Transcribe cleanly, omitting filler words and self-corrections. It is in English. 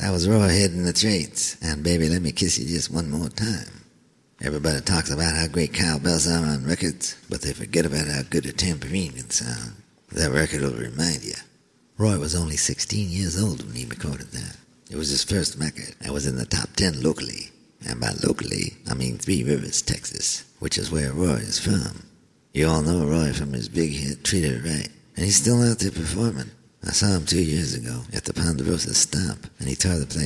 That was Roy hitting the traits. And baby, let me kiss you just one more time. Everybody talks about how great cowbells are on records, but they forget about how good a tambourine can sound. That record will remind you. Roy was only 16 years old when he recorded that. It was his first record and was in the top 10 locally. And by locally, I mean Three Rivers, Texas, which is where Roy is from. You all know Roy from his big hit, Treat It Right. And he's still out there performing. I saw him 2 years ago at the Ponderosa Stomp, and he tore the place